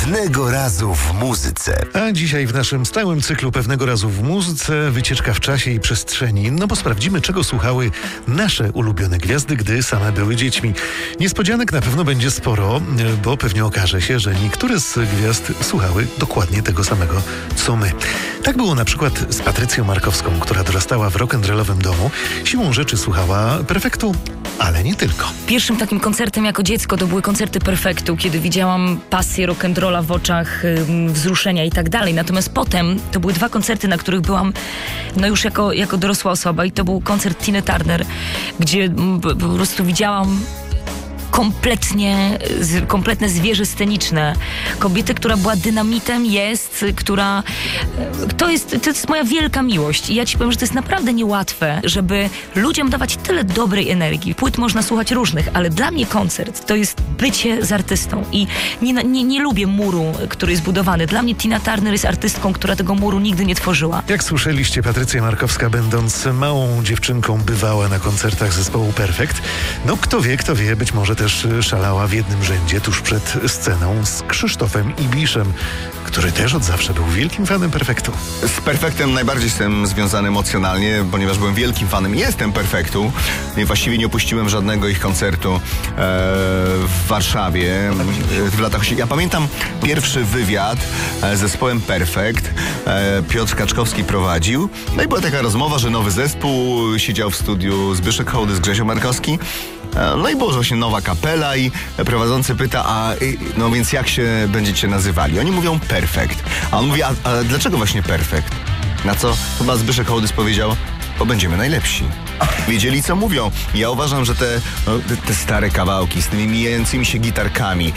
Pewnego razu w muzyce. A dzisiaj w naszym stałym cyklu Pewnego razu w muzyce wycieczka w czasie i przestrzeni. No bo sprawdzimy, czego słuchały nasze ulubione gwiazdy, gdy same były dziećmi. Niespodzianek na pewno będzie sporo, bo pewnie okaże się, że niektóre z gwiazd słuchały dokładnie tego samego, co my. Tak było na przykład z Patrycją Markowską, która dorastała w rock'n'rollowym domu. Siłą rzeczy słuchała Perfektu, ale nie tylko. Pierwszym takim koncertem jako dziecko to były koncerty Perfektu, kiedy widziałam pasję rock'n'rolla w oczach, wzruszenia i tak dalej. Natomiast potem to były 2 koncerty, na których byłam już jako dorosła osoba i to był koncert Tiny Turner, gdzie po prostu widziałam kompletne zwierzę sceniczne. Kobietę, która była dynamitem, to jest moja wielka miłość. I ja ci powiem, że to jest naprawdę niełatwe, żeby ludziom dawać tyle dobrej energii. Płyt można słuchać różnych, ale dla mnie koncert to jest bycie z artystą. I nie lubię muru, który jest budowany. Dla mnie Tina Turner jest artystką, która tego muru nigdy nie tworzyła. Jak słyszeliście, Patrycja Markowska, będąc małą dziewczynką, bywała na koncertach zespołu Perfekt. No kto wie, być może też szalała w jednym rzędzie tuż przed sceną z Krzysztofem Ibiszem, który też od zawsze był wielkim fanem Perfektu. Z Perfektem najbardziej jestem związany emocjonalnie, ponieważ byłem wielkim fanem i jestem Perfektu. Właściwie nie opuściłem żadnego ich koncertu w Warszawie w latach. Ja pamiętam pierwszy wywiad z zespołem Perfekt. Piotr Kaczkowski prowadził. No i była taka rozmowa, że nowy zespół, siedział w studiu Zbyszek Hołdy z Grzesią Markowski. No i było właśnie nowa kapela i prowadzący pyta, no więc jak się będziecie nazywali? Oni mówią Perfekt. A on mówi, a dlaczego właśnie Perfekt? Na co chyba Zbyszek Hołdys powiedział, bo będziemy najlepsi. Wiedzieli, co mówią. Ja uważam, że te stare kawałki z tymi mijającymi się gitarkami,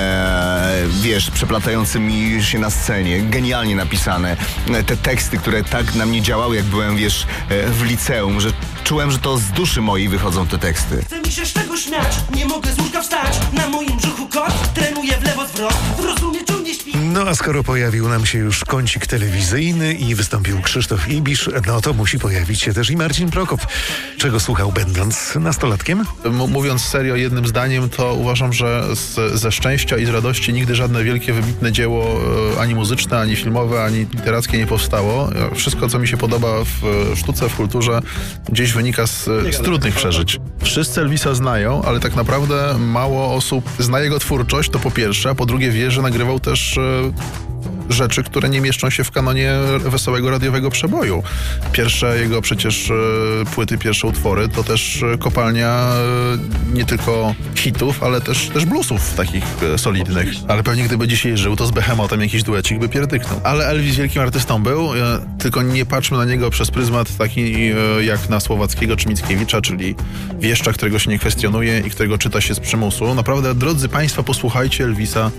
przeplatającymi się na scenie, genialnie napisane, te teksty, które tak na mnie działały, jak byłem, w liceum, że czułem, że to z duszy mojej wychodzą te teksty. Chcę mi się z tego śmiać, nie mogę z łóżka wstać, na moim brzuchu kot, trenuję w lewo zwrot, zrozumie, czy nie śpi. No a skoro pojawił nam się już kącik telewizyjny i wystąpił Krzysztof Ibisz, no to musi pojawić się też i Marcin Prokop. Czego słuchał, będąc nastolatkiem? Mówiąc serio, jednym zdaniem, to uważam, że ze szczęścia i z radości nigdy żadne wielkie, wybitne dzieło ani muzyczne, ani filmowe, ani literackie nie powstało. Wszystko, co mi się podoba w sztuce, w kulturze, gdzieś wynika z trudnych przeżyć. Wszyscy Elvisa znają, ale tak naprawdę mało osób zna jego twórczość, to po pierwsze, a po drugie wie, że nagrywał też rzeczy, które nie mieszczą się w kanonie wesołego radiowego przeboju. Pierwsze jego przecież płyty, pierwsze utwory to też kopalnia nie tylko hitów, ale też bluesów takich solidnych. Ale pewnie gdyby dzisiaj żył, to z Behemotem jakiś duecik by pierdyknął. Ale Elvis wielkim artystą był, tylko nie patrzmy na niego przez pryzmat taki jak na Słowackiego czy Mickiewicza, czyli wieszcza, którego się nie kwestionuje i którego czyta się z przymusu. Naprawdę, drodzy Państwo, posłuchajcie Elvisa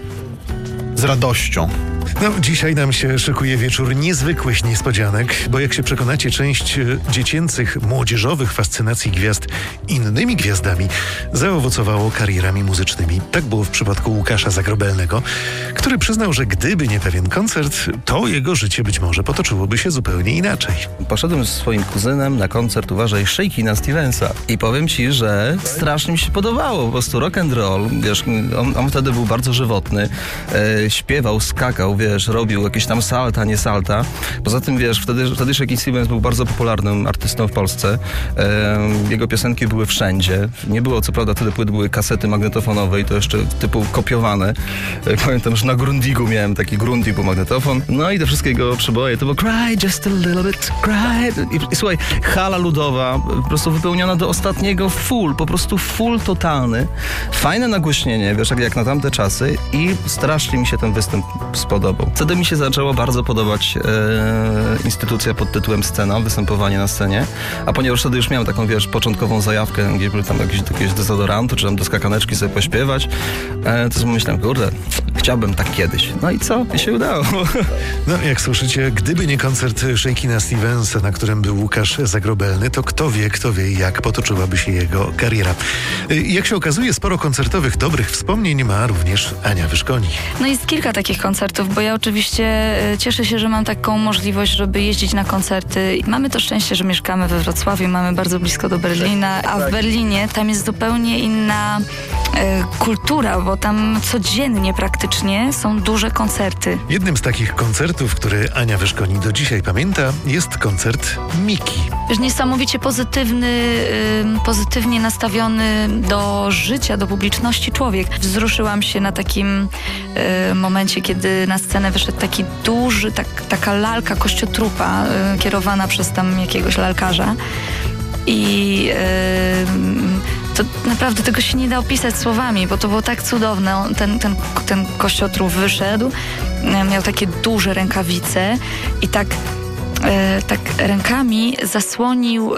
z radością. No, dzisiaj nam się szykuje wieczór niezwykłych niespodzianek, bo jak się przekonacie, część dziecięcych, młodzieżowych fascynacji gwiazd innymi gwiazdami zaowocowało karierami muzycznymi. Tak było w przypadku Łukasza Zagrobelnego, który przyznał, że gdyby nie pewien koncert, to jego życie być może potoczyłoby się zupełnie inaczej. Poszedłem ze swoim kuzynem na koncert, uważaj, Shakina Stevensa i powiem ci, że strasznie mi się podobało. Po prostu rock and roll, on wtedy był bardzo żywotny, śpiewał, skakał, robił jakieś tam salta, nie salta. Poza tym, wtedy Shakin' Stevens był bardzo popularnym artystą w Polsce. Jego piosenki były wszędzie. Nie było, co prawda, tyle płyt, były kasety magnetofonowe i to jeszcze typu kopiowane. Pamiętam, że na Grundigu miałem taki Grundig, był magnetofon. No i te wszystkie jego przeboje, to było Cry Just a Little Bit, Cry. I słuchaj, hala ludowa, po prostu wypełniona do ostatniego full, po prostu full totalny. Fajne nagłośnienie, jak na tamte czasy i strasznie mi się ten występ spodobał. Wtedy mi się zaczęła bardzo podobać instytucja pod tytułem Scena, występowanie na scenie, a ponieważ wtedy już miałem taką, początkową zajawkę, gdzie były tam jakieś dezodoranty, czy tam do skakaneczki sobie pośpiewać, to sobie myślałem, kurde, chciałbym tak kiedyś. No i co? I się udało. No, jak słyszycie, gdyby nie koncert Shakina Stevensa, na którym był Łukasz Zagrobelny, to kto wie, jak potoczyłaby się jego kariera. Jak się okazuje, sporo koncertowych, dobrych wspomnień ma również Ania Wyszkoni. No jest kilka takich koncertów, bo ja oczywiście cieszę się, że mam taką możliwość, żeby jeździć na koncerty. Mamy to szczęście, że mieszkamy we Wrocławiu, mamy bardzo blisko do Berlina, a w Berlinie tam jest zupełnie inna kultura, bo tam codziennie praktycznie są duże koncerty. Jednym z takich koncertów, który Ania Wyszkoni do dzisiaj pamięta, jest koncert Miki. Niesamowicie pozytywnie nastawiony do życia, do publiczności człowiek. Wzruszyłam się na takim momencie, kiedy na scenę wyszedł taki duży, taka lalka kościotrupa kierowana przez tam jakiegoś lalkarza. I to naprawdę tego się nie da opisać słowami, bo to było tak cudowne. Ten kościotrup wyszedł, miał takie duże rękawice i tak rękami zasłonił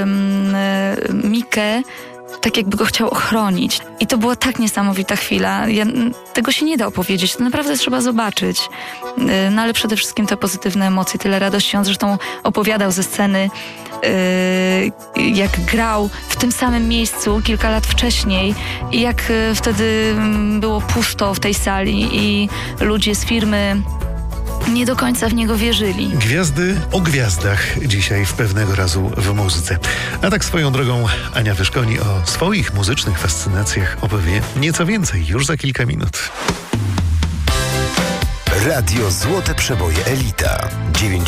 Mikę, tak jakby go chciał ochronić. I to była tak niesamowita chwila. Tego się nie da opowiedzieć. To naprawdę trzeba zobaczyć. No ale przede wszystkim te pozytywne emocje, tyle radości. On zresztą opowiadał ze sceny, jak grał w tym samym miejscu kilka lat wcześniej i jak wtedy było pusto w tej sali i ludzie z firmy nie do końca w niego wierzyli. Gwiazdy o gwiazdach dzisiaj w Pewnego Razu w muzyce. A tak swoją drogą Ania Wyszkoni o swoich muzycznych fascynacjach opowie nieco więcej już za kilka minut. Radio Złote Przeboje Elita 90.